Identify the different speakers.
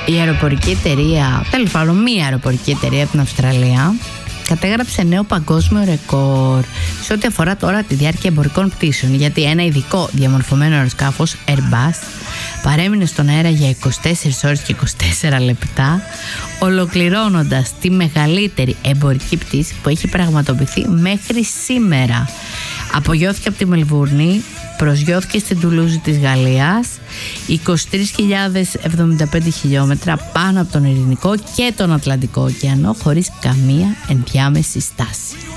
Speaker 1: Η αεροπορική εταιρεία, τέλος πάντων μία αεροπορική εταιρεία από την Αυστραλία, κατέγραψε νέο παγκόσμιο ρεκόρ σε ό,τι αφορά τώρα τη διάρκεια εμπορικών πτήσεων, γιατί ένα ειδικό διαμορφωμένο αεροσκάφος Airbus παρέμεινε στον αέρα για 24 ώρες και 24 λεπτά, ολοκληρώνοντας τη μεγαλύτερη εμπορική πτήση που έχει πραγματοποιηθεί μέχρι σήμερα. Απογειώθηκε από τη Μελβούρνη, προσγειώθηκε στην Τουλούζη της Γαλλίας, 23.075 χιλιόμετρα πάνω από τον Ειρηνικό και τον Ατλαντικό ωκεανό, χωρίς καμία ενδιάμεση στάση.